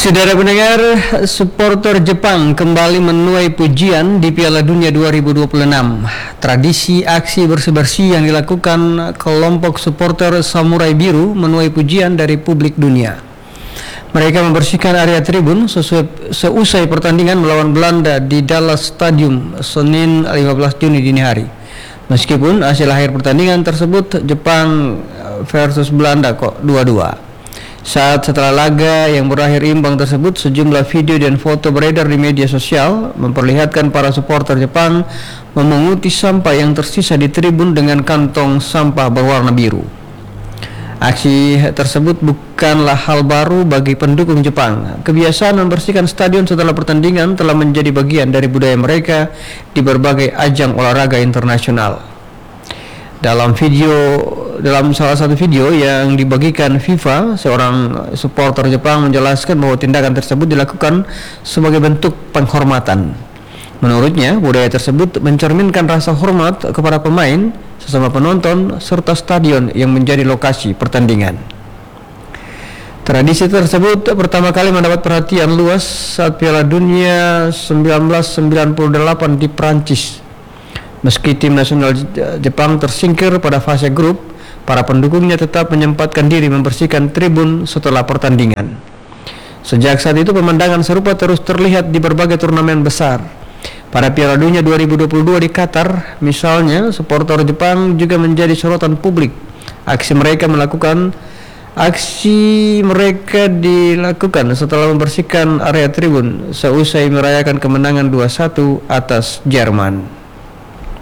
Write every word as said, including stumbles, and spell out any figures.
Saudara pendengar, supporter Jepang kembali menuai pujian di Piala Dunia dua ribu dua puluh enam. Tradisi aksi bersih-bersih yang dilakukan kelompok supporter Samurai Biru menuai pujian dari publik dunia. Mereka membersihkan area tribun sesuai, seusai pertandingan melawan Belanda di Dallas Stadium Senin lima belas Juni dini hari. Meskipun hasil akhir pertandingan tersebut Jepang versus Belanda kok dua dua. Saat setelah laga yang berakhir imbang tersebut, sejumlah video dan foto beredar di media sosial memperlihatkan para supporter Jepang memunguti sampah yang tersisa di tribun dengan kantong sampah berwarna biru. Aksi tersebut bukanlah hal baru bagi pendukung Jepang. Kebiasaan membersihkan stadion setelah pertandingan telah menjadi bagian dari budaya mereka di berbagai ajang olahraga internasional. Dalam video, dalam salah satu video yang dibagikan FIFA, seorang supporter Jepang menjelaskan bahwa tindakan tersebut dilakukan sebagai bentuk penghormatan. Menurutnya, budaya tersebut mencerminkan rasa hormat kepada pemain, sesama penonton, serta stadion yang menjadi lokasi pertandingan. Tradisi tersebut pertama kali mendapat perhatian luas saat Piala Dunia seribu sembilan ratus sembilan puluh delapan di Prancis. Meski tim nasional Jepang tersingkir pada fase grup, para pendukungnya tetap menyempatkan diri membersihkan tribun setelah pertandingan. Sejak saat itu pemandangan serupa terus terlihat di berbagai turnamen besar. Pada Piala Dunia dua ribu dua puluh dua di Qatar, misalnya, supporter Jepang juga menjadi sorotan publik. Aksi mereka melakukan aksi mereka dilakukan setelah membersihkan area tribun seusai merayakan kemenangan dua satu atas Jerman.